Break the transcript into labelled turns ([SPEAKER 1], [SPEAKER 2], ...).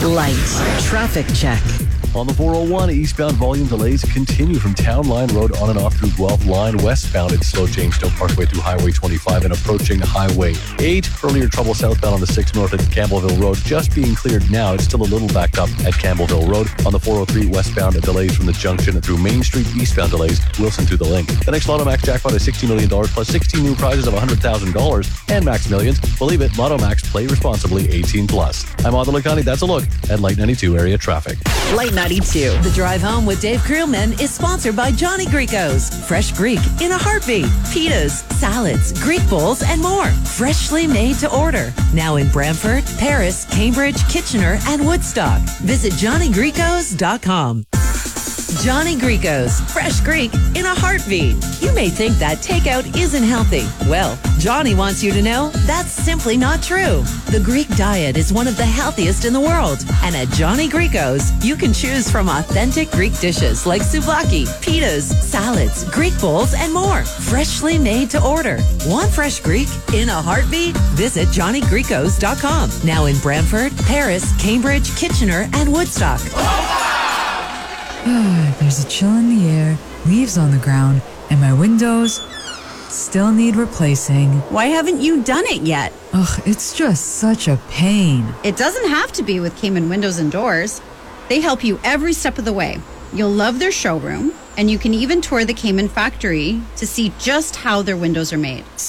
[SPEAKER 1] Light traffic check.
[SPEAKER 2] On the 401, eastbound volume delays continue from Town Line Road on and off through Guelph Line. Westbound, it's slow Jamestown Parkway through Highway 25 and approaching Highway 8. Earlier trouble southbound on the 6 north at Campbellville Road. Just being cleared now. It's still a little backed up at Campbellville Road. On the 403, westbound, delays from the junction through Main Street. Eastbound delays, Wilson to the Link. The next Lotto Max jackpot is $60 million plus 16 new prizes of $100,000 and Max Millions. Believe it, Lotto Max, play responsibly, 18 plus. I'm Arthur Licani. That's a look at Light 92 area traffic.
[SPEAKER 1] Light 92. The drive home with Dave Creelman is sponsored by Johnny Greco's. Fresh Greek in a heartbeat. Pitas, salads, Greek bowls, and more. Freshly made to order. Now in Brantford, Paris, Cambridge, Kitchener, and Woodstock. Visit JohnnyGricos.com. Johnny Greco's. Fresh Greek in a heartbeat. You may think that takeout isn't healthy. Well, Johnny wants you to know that's simply not true. The Greek diet is one of the healthiest in the world. And at Johnny Greco's, you can choose from authentic Greek dishes like souvlaki, pitas, salads, Greek bowls, and more. Freshly made to order. Want fresh Greek in a heartbeat? Visit JohnnyGricos.com. Now in Brantford, Paris, Cambridge, Kitchener, and Woodstock.
[SPEAKER 3] There's a chill in the air, leaves on the ground, and my windows still need replacing.
[SPEAKER 4] Why haven't you done it yet?
[SPEAKER 3] Ugh, it's just such a pain.
[SPEAKER 4] It doesn't have to be with Cayman Windows and Doors. They help you every step of the way. You'll love their showroom, and you can even tour the Cayman factory to see just how their windows are made.